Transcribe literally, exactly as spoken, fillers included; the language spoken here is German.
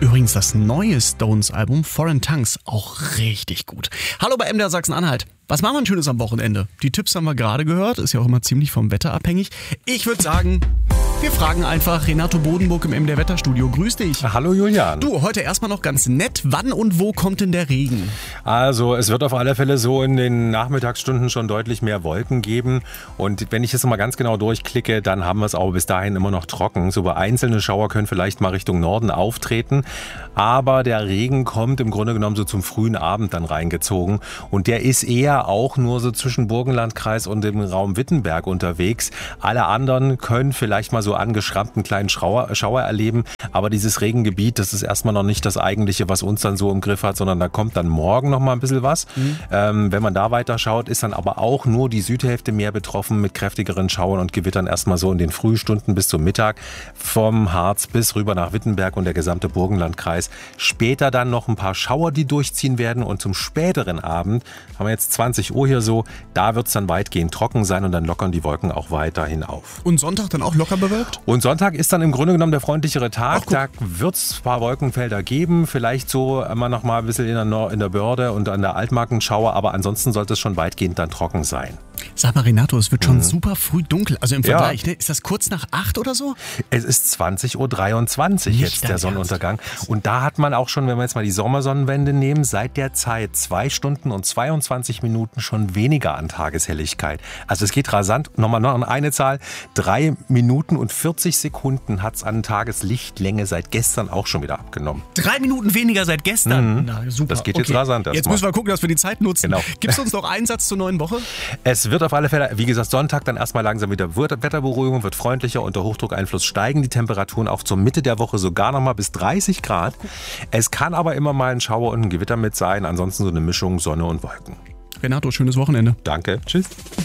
Übrigens das neue Stones-Album Foreign Tongues, auch richtig gut. Hallo bei M D R Sachsen-Anhalt. Was machen wir ein Schönes am Wochenende? Die Tipps haben wir gerade gehört, ist ja auch immer ziemlich vom Wetter abhängig. Ich würde sagen, wir fragen einfach Renato Bodenburg im M D R-Wetterstudio. Grüß dich. Hallo Julian. Du, heute erstmal noch ganz nett. Wann und wo kommt denn der Regen? Also es wird auf alle Fälle so in den Nachmittagsstunden schon deutlich mehr Wolken geben. Und wenn ich jetzt mal ganz genau durchklicke, dann haben wir es auch bis dahin immer noch trocken. So einzelne Schauer können vielleicht mal Richtung Norden auftreten. Aber der Regen kommt im Grunde genommen so zum frühen Abend dann reingezogen. Und der ist eher auch nur so zwischen Burgenlandkreis und dem Raum Wittenberg unterwegs. Alle anderen können vielleicht mal so angeschrammten kleinen Schauer, Schauer erleben. Aber dieses Regengebiet, das ist erstmal noch nicht das Eigentliche, was uns dann so im Griff hat, sondern da kommt dann morgen noch mal ein bisschen was. Mhm. Ähm, wenn man da weiter schaut, ist dann aber auch nur die Südhälfte mehr betroffen mit kräftigeren Schauern und Gewittern erstmal so in den Frühstunden bis zum Mittag vom Harz bis rüber nach Wittenberg und der gesamte Burgenlandkreis. Später dann noch ein paar Schauer, die durchziehen werden und zum späteren Abend, haben wir jetzt zwanzig Uhr hier so, da wird es dann weitgehend trocken sein und dann lockern die Wolken auch weiterhin auf. Und Sonntag dann auch locker bewölkt? Und Sonntag ist dann im Grunde genommen der freundlichere Tag. Ach, da wird es ein paar Wolkenfelder geben, vielleicht so immer noch mal ein bisschen in der, Nord- in der Börde und an der Altmarkenschauer, aber ansonsten sollte es schon weitgehend dann trocken sein. Sag mal Renato, es wird schon mhm. super früh dunkel, also im Vergleich, ja. ne? Ist das kurz nach acht oder so? Es ist zwanzig Uhr dreiundzwanzig Nicht jetzt der Sonnenuntergang und da hat man auch schon, wenn wir jetzt mal die Sommersonnenwende nehmen, seit der Zeit zwei Stunden und zweiundzwanzig Minuten schon weniger an Tageshelligkeit. Also es geht rasant, nochmal noch eine Zahl, drei Minuten und vierzig Sekunden hat es an Tageslichtlänge seit gestern auch schon wieder abgenommen. Drei Minuten weniger seit gestern? Mhm. Na, super. Das geht okay. jetzt rasant erstmal. Jetzt müssen wir gucken, dass wir die Zeit nutzen. Genau. Gibt es uns noch einen Satz zur neuen Woche? Es wird auf alle Fälle, wie gesagt, Sonntag dann erstmal langsam wieder Wetterberuhigung, wird freundlicher. Unter Hochdruckeinfluss steigen die Temperaturen auch zur Mitte der Woche sogar nochmal bis dreißig Grad. Es kann aber immer mal ein Schauer und ein Gewitter mit sein. Ansonsten so eine Mischung Sonne und Wolken. Renato, schönes Wochenende. Danke. Tschüss.